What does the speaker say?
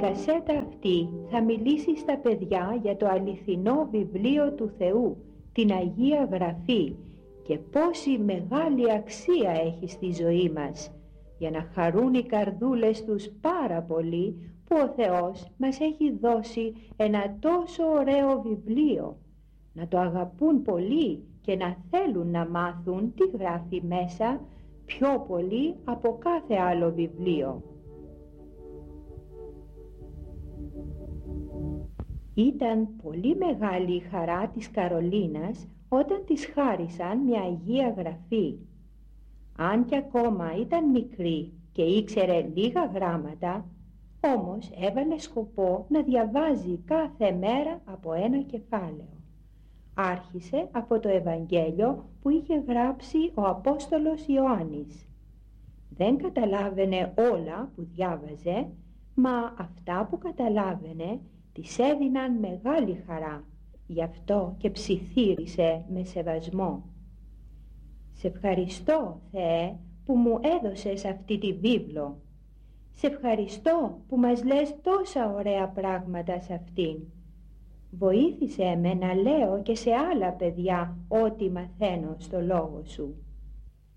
κασέτα αυτή θα μιλήσει στα παιδιά για το αληθινό βιβλίο του Θεού, την Αγία Γραφή, και πόση μεγάλη αξία έχει στη ζωή μας, για να χαρούν οι καρδούλες τους πάρα πολύ που ο Θεός μας έχει δώσει ένα τόσο ωραίο βιβλίο, να το αγαπούν πολύ και να θέλουν να μάθουν τι γράφει μέσα, πιο πολύ από κάθε άλλο βιβλίο. Ήταν πολύ μεγάλη η χαρά της Καρολίνας όταν της χάρισαν μια Αγία Γραφή. Αν κι ακόμα ήταν μικρή και ήξερε λίγα γράμματα, όμως έβαλε σκοπό να διαβάζει κάθε μέρα από ένα κεφάλαιο. Άρχισε από το Ευαγγέλιο που είχε γράψει ο Απόστολος Ιωάννης. Δεν καταλάβαινε όλα που διάβαζε, μα αυτά που καταλάβαινε της έδιναν μεγάλη χαρά, γι' αυτό και ψιθύρισε με σεβασμό. «Σε ευχαριστώ, Θεέ, που μου έδωσες αυτή τη βίβλο. Σε ευχαριστώ που μας λες τόσα ωραία πράγματα σε αυτήν. Βοήθησέ με να λέω και σε άλλα παιδιά ό,τι μαθαίνω στο λόγο σου».